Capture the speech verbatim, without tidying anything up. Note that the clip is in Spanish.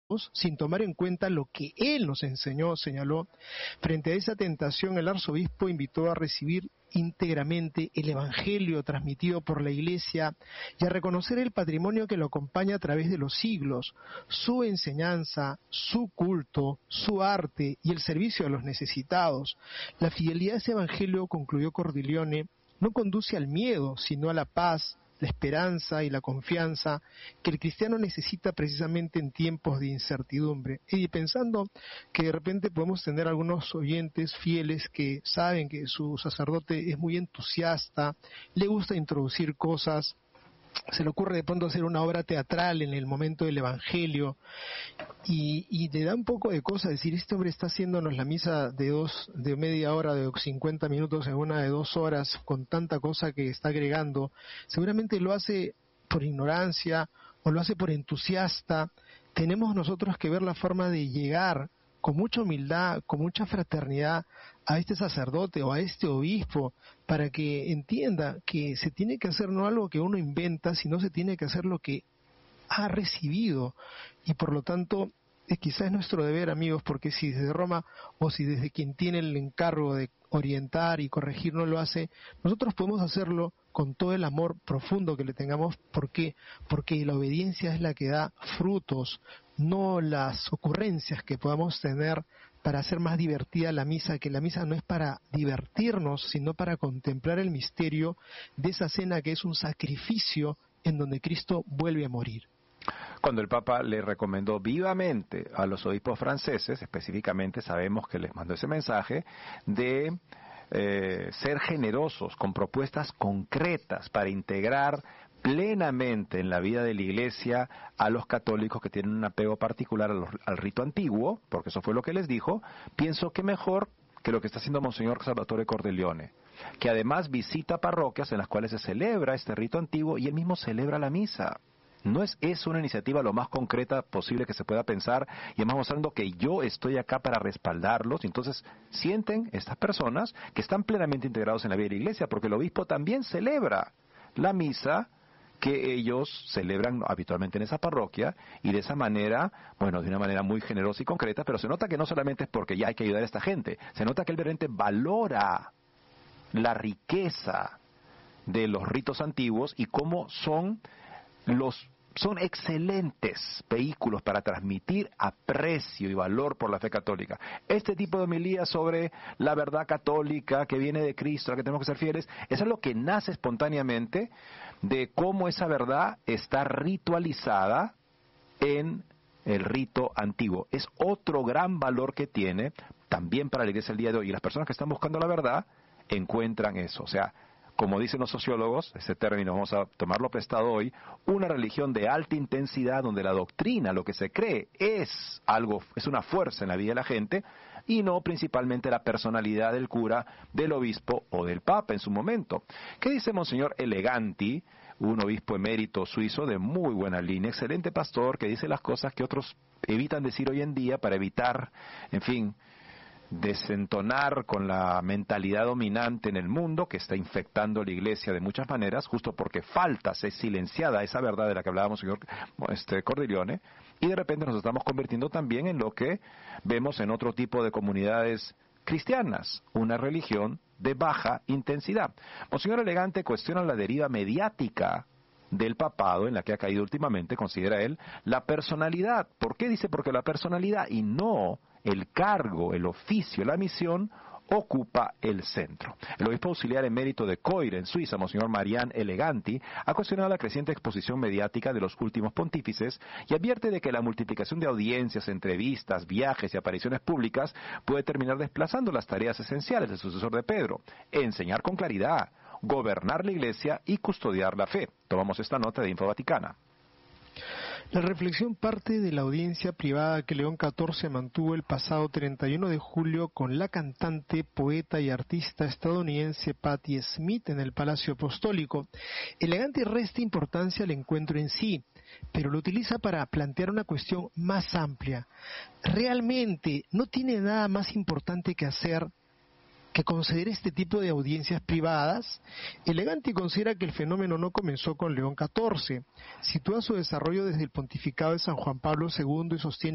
sin tomar en cuenta lo que él nos enseñó, señaló. Frente a esa tentación, el arzobispo invitó a recibir íntegramente el Evangelio transmitido por la Iglesia y a reconocer el patrimonio que lo acompaña a través de los siglos, su enseñanza, su culto, su arte y el servicio a los necesitados. La fidelidad a ese Evangelio, concluyó Cordileone, no conduce al miedo, sino a la paz, la esperanza y la confianza que el cristiano necesita precisamente en tiempos de incertidumbre. Y pensando que de repente podemos tener algunos oyentes fieles que saben que su sacerdote es muy entusiasta, le gusta introducir cosas, se le ocurre de pronto hacer una obra teatral en el momento del Evangelio y, y le da un poco de cosa decir, este hombre está haciéndonos la misa de dos, de media hora, de cincuenta minutos en una de dos horas, con tanta cosa que está agregando. Seguramente lo hace por ignorancia o lo hace por entusiasta. Tenemos nosotros que ver la forma de llegar con mucha humildad, con mucha fraternidad a este sacerdote o a este obispo, para que entienda que se tiene que hacer no algo que uno inventa, sino se tiene que hacer lo que ha recibido. Y por lo tanto, eh, quizás es nuestro deber, amigos, porque si desde Roma o si desde quien tiene el encargo de orientar y corregir no lo hace, nosotros podemos hacerlo con todo el amor profundo que le tengamos. ¿Por qué? Porque la obediencia es la que da frutos, no las ocurrencias que podamos tener para hacer más divertida la misa, que la misa no es para divertirnos, sino para contemplar el misterio de esa cena que es un sacrificio en donde Cristo vuelve a morir. Cuando el Papa le recomendó vivamente a los obispos franceses, específicamente sabemos que les mandó ese mensaje, de eh, ser generosos con propuestas concretas para integrar plenamente en la vida de la Iglesia a los católicos que tienen un apego particular a los, al rito antiguo, porque eso fue lo que les dijo, pienso que mejor que lo que está haciendo Monseñor Salvatore Cordileone, que además visita parroquias en las cuales se celebra este rito antiguo y él mismo celebra la misa. ¿No es eso una iniciativa lo más concreta posible que se pueda pensar? Y además mostrando que yo estoy acá para respaldarlos. Entonces sienten estas personas que están plenamente integrados en la vida de la Iglesia, porque el obispo también celebra la misa que ellos celebran habitualmente en esa parroquia, y de esa manera, bueno, de una manera muy generosa y concreta, pero se nota que no solamente es porque ya hay que ayudar a esta gente, se nota que él realmente valora la riqueza de los ritos antiguos y cómo son los son excelentes vehículos para transmitir aprecio y valor por la fe católica. Este tipo de homilía sobre la verdad católica que viene de Cristo, a la que tenemos que ser fieles, eso es lo que nace espontáneamente de cómo esa verdad está ritualizada en el rito antiguo. Es otro gran valor que tiene también para la Iglesia el día de hoy. Y las personas que están buscando la verdad encuentran eso. O sea, como dicen los sociólogos, ese término vamos a tomarlo prestado hoy, una religión de alta intensidad donde la doctrina, lo que se cree, es algo, es una fuerza en la vida de la gente, y no principalmente la personalidad del cura, del obispo o del papa en su momento. ¿Qué dice Monseñor Eleganti, un obispo emérito suizo de muy buena línea, excelente pastor, que dice las cosas que otros evitan decir hoy en día para evitar, en fin, desentonar con la mentalidad dominante en el mundo que está infectando la Iglesia de muchas maneras, justo porque falta ser silenciada esa verdad de la que hablábamos, señor este, Cordileone, y de repente nos estamos convirtiendo también en lo que vemos en otro tipo de comunidades cristianas, una religión de baja intensidad. Monseñor Elegante cuestiona la deriva mediática del papado en la que ha caído últimamente, considera él, la personalidad. ¿Por qué dice? Porque la personalidad y no el cargo, el oficio, la misión ocupa el centro. El obispo auxiliar emérito de Coire, en Suiza, Monseñor Marián Eleganti, ha cuestionado la creciente exposición mediática de los últimos pontífices y advierte de que la multiplicación de audiencias, entrevistas, viajes y apariciones públicas puede terminar desplazando las tareas esenciales del sucesor de Pedro: enseñar con claridad, gobernar la Iglesia y custodiar la fe. Tomamos esta nota de Info Vaticana. La reflexión parte de la audiencia privada que León catorce mantuvo el pasado treinta y uno de julio con la cantante, poeta y artista estadounidense Patti Smith en el Palacio Apostólico. Elegante resta importancia al encuentro en sí, pero lo utiliza para plantear una cuestión más amplia. ¿Realmente no tiene nada más importante que hacer que conceder este tipo de audiencias privadas? Eleganti considera que el fenómeno no comenzó con León catorce, sitúa su desarrollo desde el pontificado de San Juan Pablo segundo y sostiene